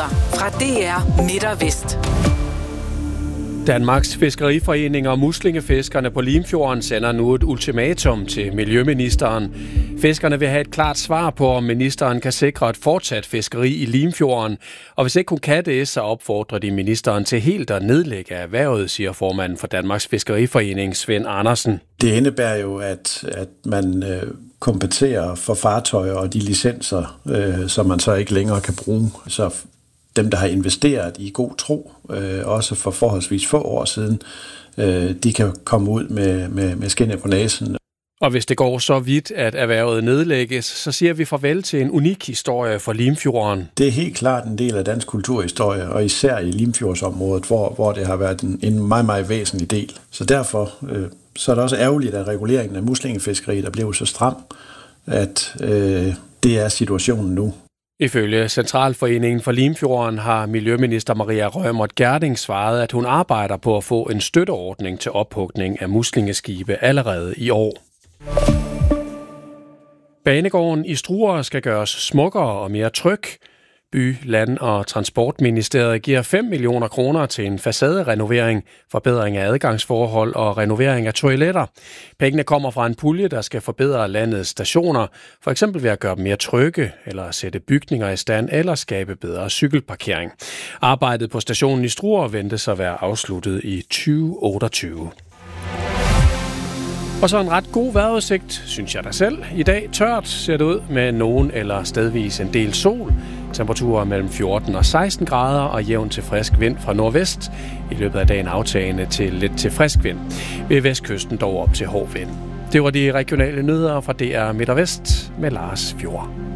nyheder fra DR Midt og Vest. Danmarks Fiskeriforening og muslingefiskerne på Limfjorden sender nu et ultimatum til miljøministeren. Fiskerne vil have et klart svar på, om ministeren kan sikre et fortsat fiskeri i Limfjorden. Og hvis ikke hun kan det, så opfordrer de ministeren til helt at nedlægge erhvervet, siger formanden for Danmarks Fiskeriforening, Svend Andersen. Det indebærer jo, at man kompenserer for fartøjer og de licenser, som man så ikke længere kan bruge. Så dem, der har investeret i god tro, også for forholdsvis få år siden, de kan komme ud med skindet på næsen. Og hvis det går så vidt, at erhvervet nedlægges, så siger vi farvel til en unik historie for Limfjorden. Det er helt klart en del af dansk kulturhistorie, og især i Limfjordsområdet, hvor det har været en meget, meget væsentlig del. Så derfor så er det også ærgerligt, at reguleringen af muslingefiskeriet er blevet så stram, at det er situationen nu. Ifølge Centralforeningen for Limfjorden har miljøminister Maria Reumert Gjerding svaret, at hun arbejder på at få en støtteordning til ophugning af muslingeskibe allerede i år. Banegården i Struer skal gøres smukkere og mere tryg. By-, Land- og Transportministeriet giver 5 millioner kroner til en facaderenovering, forbedring af adgangsforhold og renovering af toiletter. Pengene kommer fra en pulje, der skal forbedre landets stationer, for eksempel ved at gøre dem mere trygge, eller sætte bygninger i stand, eller skabe bedre cykelparkering. Arbejdet på stationen i Struer ventes at være afsluttet i 2028. Og så en ret god vejrudsigt, synes jeg da selv. I dag tørt ser det ud med nogen eller stedvis en del sol. Temperaturer mellem 14 og 16 grader og jævn til frisk vind fra nordvest. I løbet af dagen aftagende til lidt til frisk vind. Ved vestkysten dog op til hård vind. Det var de regionale nyheder fra DR Midt og Vest med Lars Fjord.